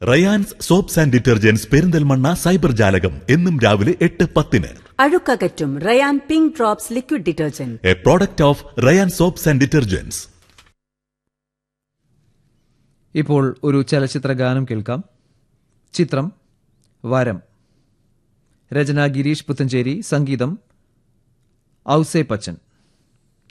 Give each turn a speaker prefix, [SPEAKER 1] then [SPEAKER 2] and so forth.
[SPEAKER 1] Rayan's soaps and detergents Perinthalmanna cyber ജാലകം എന്നും രാവിലെ 8:10.
[SPEAKER 2] അഴുക്കകറ്റും Ryan pink drops liquid detergent,
[SPEAKER 1] A product of Ryan soaps and detergents.
[SPEAKER 3] ഇപ്പോൾ ഒരു ചലച്ചിത്ര ഗാനം കേൾക്കാം. ചിത്രം വരം. രചന ഗിരീഷ് പുത്തഞ്ചേരി, സംഗീതം ഔസേ പച്ചൻ.